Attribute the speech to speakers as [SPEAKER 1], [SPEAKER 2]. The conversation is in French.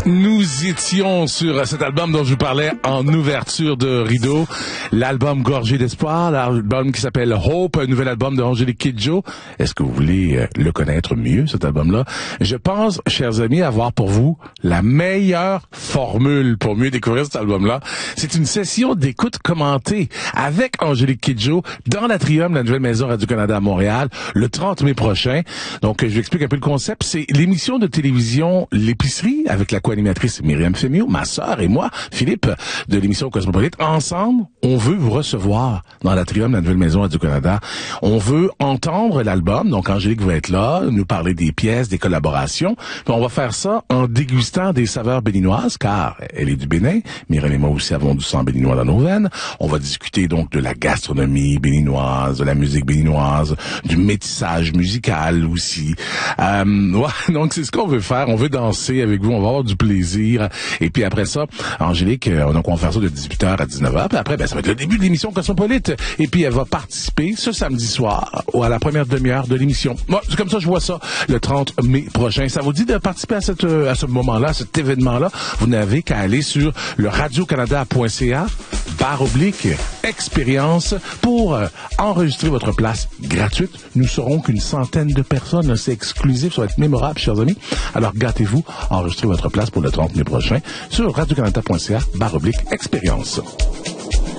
[SPEAKER 1] Nous étions sur cet album dont je vous parlais en ouverture de rideau, l'album Gorgé d'espoir, l'album qui s'appelle Hope, un nouvel album de Angélique Kidjo. Est-ce que vous voulez le connaître mieux, cet album-là? Je pense, chers amis, avoir pour vous la meilleure formule pour mieux découvrir cet album-là. C'est une session d'écoute commentée avec Angélique Kidjo dans l'Atrium de la Nouvelle Maison Radio-Canada à Montréal le 30 mai prochain. Donc, je vous explique un peu le concept. C'est l'émission de télévision L'épicerie avec la co-animatrice Myriam Fémio, ma sœur et moi, Philippe, de l'émission Cosmopolite. Ensemble, on veut vous recevoir dans l'Atrium de la Nouvelle Maison Radio-Canada. On veut entendre l'album. Donc, Angélique va être là, nous parler des pièces, des collaborations. Puis on va faire ça en dégustant des saveurs béninoises, car elle est du Bénin. Myriam et moi aussi avons du sang béninois dans nos veines. On va discuter donc de la gastronomie béninoise, de la musique béninoise, du métissage musical aussi. Donc, c'est ce qu'on veut faire. On veut danser avec vous. On va avoir du plaisir. Et puis après ça, Angélique, donc on va faire ça de 18h à 19h. Puis après, ça va être le début de l'émission Cosmopolite. Et puis elle va participer ce samedi soir à la première demi-heure de l'émission. Moi, c'est comme ça, je vois ça le 30 mai prochain. Ça vous dit de participer à ce moment-là, à cet événement-là? Vous n'avez qu'à aller sur le radiocanada.ca/expérience pour enregistrer votre place gratuite. Nous serons qu'une centaine de personnes. C'est exclusif, ça va être mémorable, chers amis. Alors gâtez-vous, enregistrez votre place pour le 30 mai prochain sur radiocanada.ca/expérience.